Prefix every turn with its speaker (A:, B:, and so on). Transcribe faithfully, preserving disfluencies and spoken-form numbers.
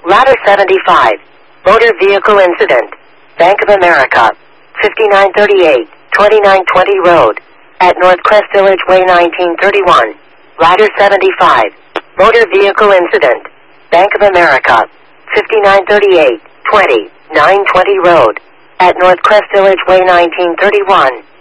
A: Ladder seventy-five. Motor vehicle incident. Bank of America. fifty-nine thirty-eight, twenty-nine twenty Road. At North Crest Village Way nineteen thirty-one. Ladder seventy-five. Motor vehicle incident. Bank of America. fifty-nine thirty-eight, twenty-nine twenty Road. At North Crest Village Way nineteen thirty-one.